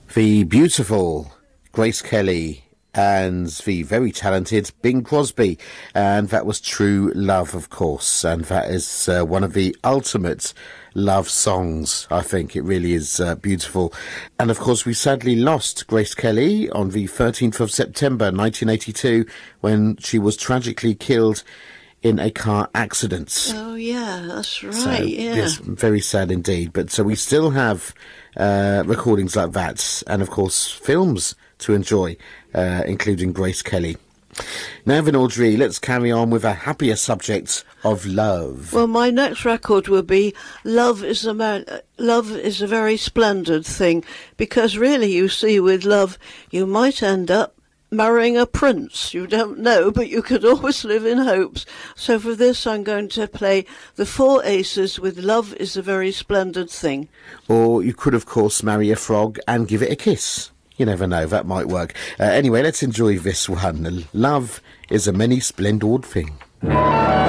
The beautiful Grace Kelly and the very talented Bing Crosby, and that was True Love, of course, and that is one of the ultimate love songs. I think it really is beautiful. And of course we sadly lost Grace Kelly on the 13th of September 1982 when she was tragically killed in a car accident. Oh yeah, that's right. So, yeah, yes, very sad indeed. But so we still have recordings like that, and of course films to enjoy, including Grace Kelly. Now then, Audrey, let's carry on with a happier subject of love. Well, my next record will be Love is a very splendid thing, because really, you see, with love, you might end up marrying a prince. You don't know, but you could always live in hopes. So for this, I'm going to play the Four Aces with Love is a Very Splendid Thing. Or you could, of course, marry a frog and give it a kiss. You never know, that might work. Anyway, let's enjoy this one. Love is a many splendid thing.